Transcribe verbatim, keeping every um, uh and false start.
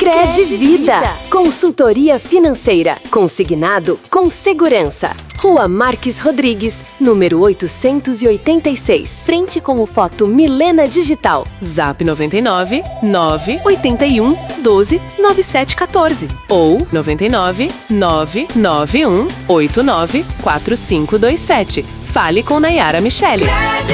Cicred Vida. Consultoria financeira. Consignado com segurança. Rua Marques Rodrigues, número oitocentos e oitenta e seis. Frente com o Foto Milena Digital. Zap noventa e nove, nove oito um, doze, nove sete um quatro ou noventa e nove, nove nove um, oito nove, quatro cinco dois sete. Fale com Nayara Michele.